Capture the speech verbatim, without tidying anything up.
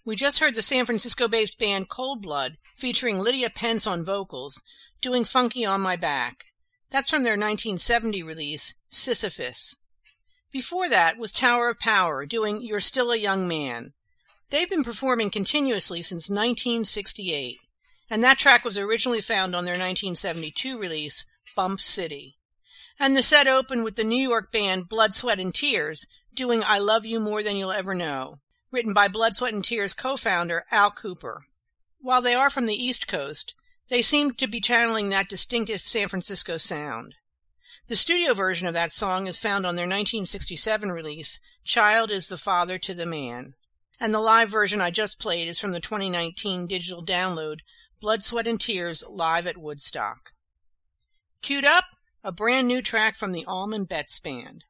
We just heard the San Francisco-based band Cold Blood, featuring Lydia Pence on vocals, doing Funky on My Back. That's from their nineteen seventy release, Sisyphus. Before that was Tower of Power, doing You're Still a Young Man. They've been performing continuously since nineteen sixty-eight, and that track was originally found on their nineteen seventy-two release, Bump City. And the set opened with the New York band Blood, Sweat and Tears, doing I Love You More Than You'll Ever Know, written by Blood, Sweat and Tears co-founder Al Kooper. While they are from the East Coast, they seem to be channeling that distinctive San Francisco sound. The studio version of that song is found on their nineteen sixty-seven release, Child is the Father to the Man. And the live version I just played is from the twenty nineteen digital download, Blood, Sweat and Tears Live at Woodstock. Queued up, a brand new track from the Allman Betts Band.